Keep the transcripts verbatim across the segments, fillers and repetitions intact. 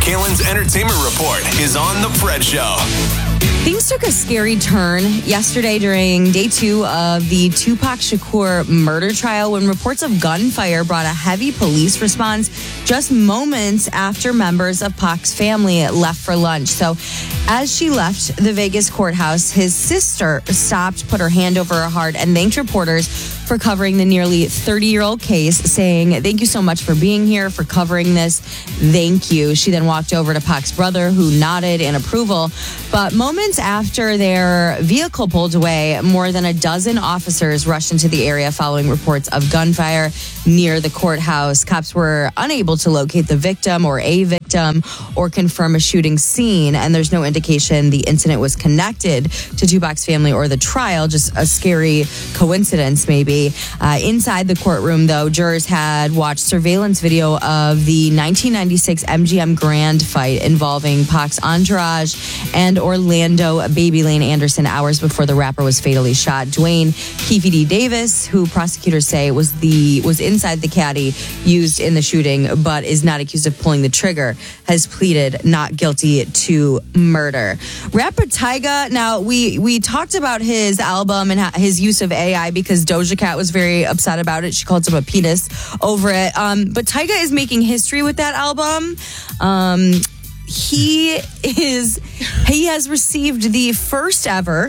Kalen's Entertainment Report is on The Fred Show. Things took a scary turn yesterday during day two of the Tupac Shakur murder trial when reports of gunfire brought a heavy police response just moments after members of Pac's family left for lunch. So as she left the Vegas courthouse, his sister stopped, put her hand over her heart, and thanked reporters for covering the nearly thirty-year-old case, saying, "Thank you so much for being here, for covering this. Thank you." She then walked over to Pac's brother, who nodded in approval. But moments after their vehicle pulled away, more than a dozen officers rushed into the area following reports of gunfire near the courthouse. Cops were unable to locate the victim or a victim or confirm a shooting scene, and there's no indication the incident was connected to Tupac's family or the trial, just a scary coincidence maybe. Uh, inside the courtroom, though, jurors had watched surveillance video of the nineteen ninety-six M G M Grand fight involving Pac's entourage and Orlando Baby Lane Anderson hours before the rapper was fatally shot. Dwayne Keefe D. Davis, who prosecutors say was the was inside the caddy used in the shooting but is not accused of pulling the trigger, has pleaded not guilty to murder. Rapper Tyga, now we we talked about his album and his use of A I because Doja Cat was very upset about it. She called him a penis over it. Um, but Tyga is making history with that album. Um, he is he has received the first ever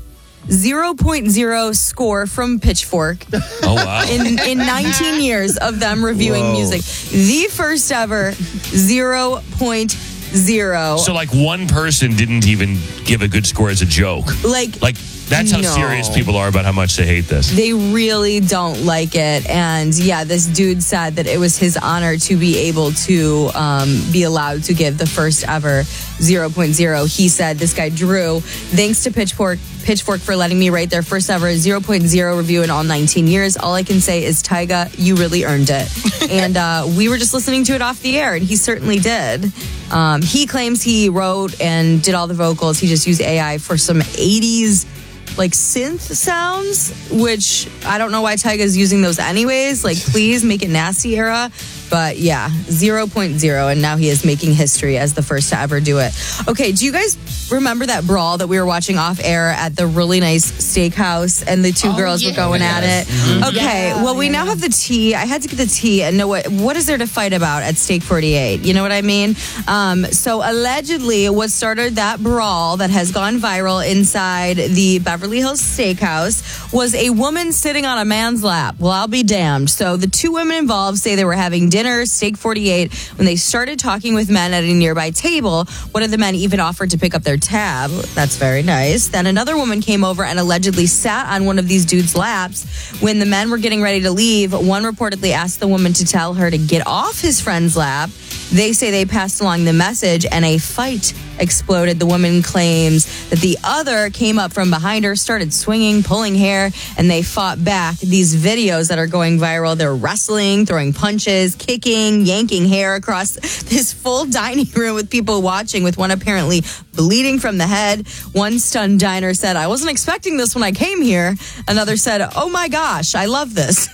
zero point zero score from Pitchfork. Oh, wow. In, in nineteen years of them reviewing Whoa. music. The first ever zero point zero. So, like, one person didn't even give a good score as a joke. Like, like that's how no. serious people are about how much they hate this. They really don't like it. And yeah, this dude said that it was his honor to be able to um, be allowed to give the first ever zero point zero. He said, this guy Drew, thanks to Pitchfork Pitchfork for letting me write their first ever zero point zero review in all nineteen years. All I can say is, Tyga, you really earned it. And uh, we were just listening to it off the air, and he certainly did. Um, he claims he wrote and did all the vocals. He just used A I for some eighties like synth sounds, which I don't know why Tyga's using those anyways. Like, please make it nasty era. But yeah, zero point zero, and now he is making history as the first to ever do it. Okay, do you guys remember that brawl that we were watching off air at the really nice steakhouse and the two oh, girls yeah. were going yes. at it? Mm-hmm. Okay, yeah, well, we yeah. now have the tea. I had to get the tea and know what what is there to fight about at Steak forty-eight. You know what I mean? Um, so allegedly, what started that brawl that has gone viral inside the Beverly Hills Steakhouse was a woman sitting on a man's lap. Well, I'll be damned. So the two women involved say they were having dinner, Steak forty-eight, when they started talking with men at a nearby table. One of the men even offered to pick up their tab. That's very nice. Then another woman came over and allegedly sat on one of these dudes' laps. When the men were getting ready to leave, one reportedly asked the woman to tell her to get off his friend's lap. They say they passed along the message and a fight exploded. The woman claims that the other came up from behind her, started swinging, pulling hair, and they fought back. These videos that are going viral, they're wrestling, throwing punches, kicking, yanking hair across this full dining room with people watching, with one apparently bleeding from the head. One stunned diner said, "I wasn't expecting this when I came here." Another said, "Oh my gosh, I love this."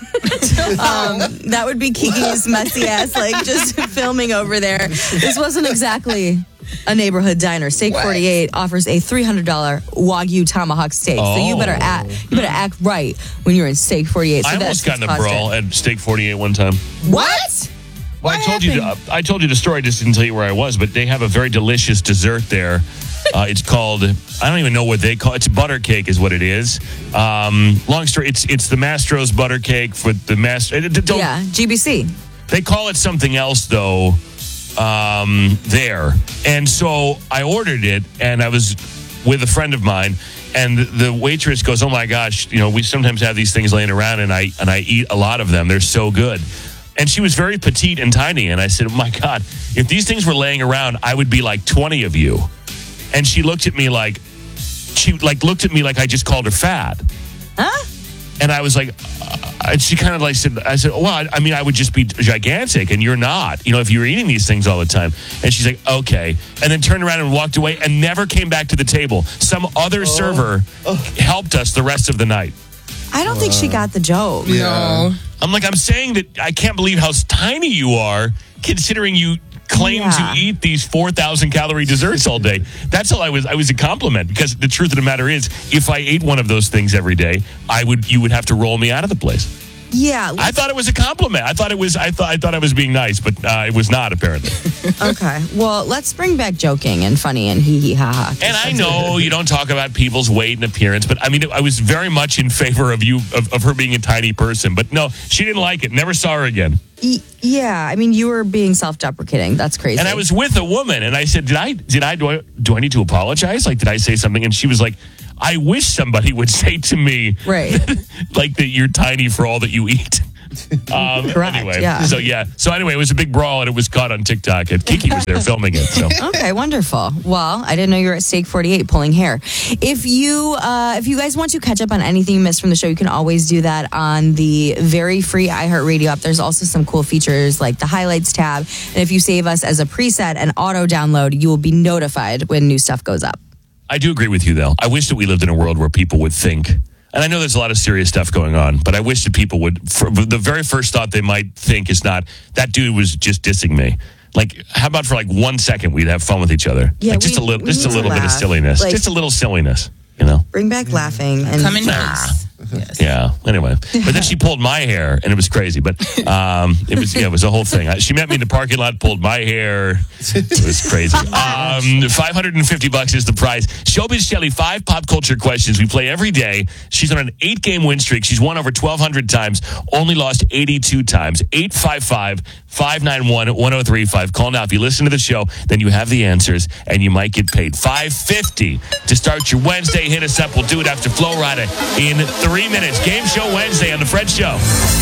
um, that would be Kiki's messy ass, like just filming over there. This wasn't exactly a neighborhood diner. Steak What? forty-eight offers a three hundred dollars Wagyu tomahawk steak. Oh. So you better act, you better act right when you're in Steak forty-eight. So I that's almost got in a what's brawl caused at Steak forty-eight one time. What? Well, I What told you. happened? The, I told you the story. I just didn't tell you where I was. But they have a very delicious dessert there. Uh, it's called. I don't even know what they call it. It's butter cake, is what it is. Um, long story. It's it's the Mastro's butter cake for the master. Don't, Yeah, G B C. They call it something else though. Um, there, and so I ordered it, and I was with a friend of mine. And the waitress goes, "Oh my gosh, you know, we sometimes have these things laying around, and I and I eat a lot of them. They're so good." And she was very petite and tiny, and I said, "Oh my God, if these things were laying around, I would be like twenty of you." And she looked at me like she like looked at me like I just called her fat. Huh? And I was like, uh, and she kind of like said, I said, "Well, I, I mean, I would just be gigantic, and you're not. You know, if you were eating these things all the time." And she's like, "Okay," and then turned around and walked away and never came back to the table. Some other Oh. server oh. helped us the rest of the night. I don't think she got the joke. No. I'm like, I'm saying that I can't believe how tiny you are, considering you claim Yeah. to eat these four thousand calorie desserts all day. That's all I was. I was a compliment because the truth of the matter is, if I ate one of those things every day, I would. You would have to roll me out of the place. Yeah. I thought it was a compliment. I thought it was. I thought. I thought I was being nice, but uh, it was not apparently. Okay. Well, let's bring back joking and funny and hee hee ha ha. And I know you don't talk about people's weight and appearance, but I mean, I was very much in favor of you of, of her being a tiny person. But no, she didn't like it. Never saw her again. E- yeah. I mean, you were being self-deprecating. That's crazy. And I was with a woman, and I said, "Did I? Did I? Do I? Do I need to apologize? Like, did I say something?" And she was like, "I wish somebody would say to me, Right. like that you're tiny for all that you eat." Um, Correct, anyway, yeah. so yeah. So anyway, it was a big brawl, and it was caught on TikTok. And Kiki was there filming it. So Okay, wonderful. Well, I didn't know you were at Steak forty-eight pulling hair. If you uh, if you guys want to catch up on anything you missed from the show, you can always do that on the very free iHeartRadio app. There's also some cool features like the highlights tab. And if you save us as a preset and auto download, you will be notified when new stuff goes up. I do agree with you, though. I wish that we lived in a world where people would think. And I know there's a lot of serious stuff going on, but I wish that people would. For, the very first thought they might think is not that dude was just dissing me. Like, how about for like one second we'd have fun with each other? Yeah, like just we- a little, we just a need to little bit of laugh. silliness, Like- just a little silliness, you know. Bring back laughing and Come in Nah. peace. Yes. Yeah. Anyway, but then she pulled my hair, and it was crazy. But um, it was yeah, it was a whole thing. She met me in the parking lot, pulled my hair. It was crazy. Um, Five hundred and fifty bucks is the prize. Showbiz Shelly, five pop culture questions we play every day. She's on an eight-game win streak. She's won over twelve hundred times, only lost eighty-two times. Eight five five five nine one one zero three five. Call now if you listen to the show. Then you have the answers, and you might get paid five fifty to start your Wednesday. Hit us up. We'll do it after Flo Rida in three minutes. Game Show Wednesday on the Fred Show.